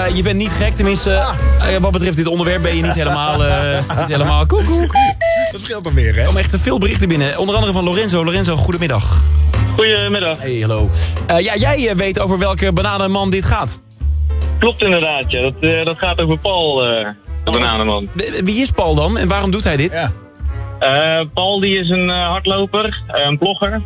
je bent niet gek, tenminste. Wat betreft dit onderwerp ben je niet helemaal koekoek. Dat scheelt dan weer, hè? Er komen echt veel berichten binnen. Onder andere van Lorenzo. Lorenzo, goedemiddag. Goedemiddag. Hey, hallo. Jij weet over welke bananenman dit gaat. Klopt inderdaad, ja. Dat gaat over Paul, de bananenman. Wie is Paul dan en waarom doet hij dit? Ja. Paul die is een hardloper, een plogger.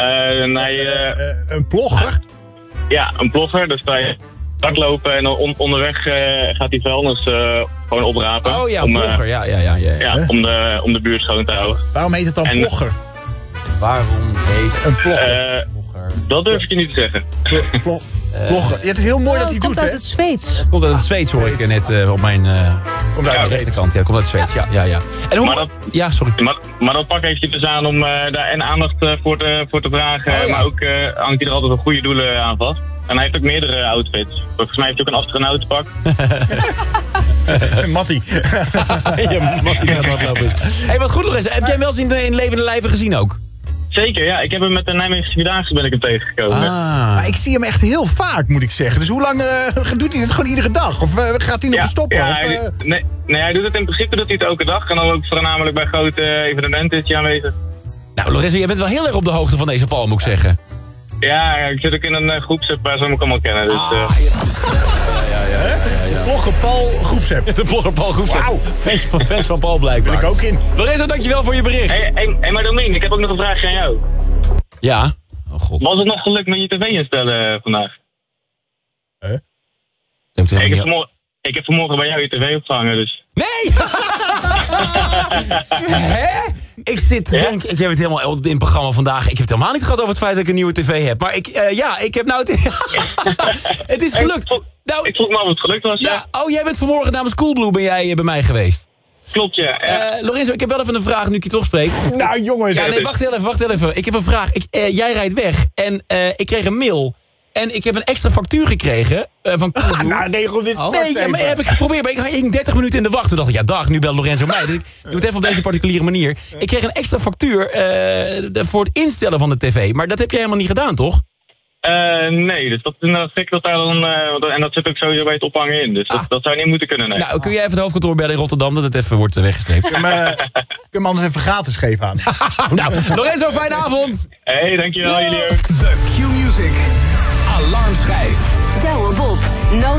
Een plogger? Ja, een plogger. Dus hij hardlopen en onderweg gaat hij vuilnis gewoon oprapen. Oh ja, een plogger. Ja. Ja, om de buurt schoon te houden. Waarom heet het dan plogger? Waarom heet Een plogger? Dat durf ik je niet te zeggen. Plogger. Ja, het is heel mooi dat hij Het doet, komt uit hè? het Zweeds. Het komt uit het Zweeds, hoor ik net op mijn rechterkant. Ja, het komt uit het Zweeds. Ja. En hoe... Ja, sorry. Maar dat pak heeft hij dus aan om daar en aandacht voor te vragen. Oh, ja. Maar ook hangt hij er altijd een goede doelen aan vast. En hij heeft ook meerdere outfits. Volgens mij heeft hij ook een astronautenpak. Mattie. Ja, wat die net hardlopen is. Hey, wat goed, Lorenzo. Heb jij hem wel eens in levende lijven gezien ook? Zeker, ja. Ik heb hem met de Nijmeegse Vierdaagse ben ik hem tegengekomen. Maar ik zie hem echt heel vaak, moet ik zeggen. Dus hoe lang doet hij dit gewoon iedere dag? Of gaat hij nog stoppen? Ja, Of, hij doet het in principe doet hij het elke dag. En dan ook voornamelijk bij grote evenementen is hij aanwezig. Nou, Lorenzo, jij bent wel heel erg op de hoogte van deze Paul, moet ik zeggen. Ja, ik zit ook in een groepsapp waar ze hem ook allemaal kennen. Dus, De vlogger Paul Groepsapp. De blogger Paul Groepsapp. Wauw. Fans van Paul blijkbaar. Ben ik ook in. Lorenzo, dankjewel voor je bericht. Hey, maar Domien, ik heb ook nog een vraagje aan jou. Ja. Oh god. Was het nog gelukt met je tv instellen vandaag? Ik heb vanmorgen bij jou je tv opgehangen, dus... Nee! Hè? Ik zit te denken, ik heb het helemaal in het programma vandaag. Ik heb het helemaal niet gehad over het feit dat ik een nieuwe tv heb. Maar ik heb nou het is gelukt. Nou, ik vroeg me af of het gelukt was, ja. Oh, jij bent vanmorgen namens Coolblue ben jij bij mij geweest. Klopt, ja. Lorenzo, ik heb wel even een vraag nu ik je toch spreek. Nou, jongens. Ja, nee, wacht heel even. Ik heb een vraag. Jij rijdt weg en ik kreeg een mail. En ik heb een extra factuur gekregen van Coolblue. Nou, regel dit maar heb ik geprobeerd. Maar ik hing 30 minuten in de wacht. Toen dacht ik, ja dag, nu belt Lorenzo mij. Dus ik doe het even op deze particuliere manier. Ik kreeg een extra factuur voor het instellen van de tv. Maar dat heb jij helemaal niet gedaan, toch? Nee, dus dat is inderdaad gek dat daar dan... en dat zit ook sowieso bij het ophangen in. Dus dat zou niet moeten kunnen, nee. Nou, kun jij even het hoofdkantoor bellen in Rotterdam dat het even wordt weggestreept? Kun je hem anders even gratis geven aan? Nou, Lorenzo, fijne avond! Hey, dankjewel, jullie ook. The Q-Music Alarmschijf. Douwe Bob, no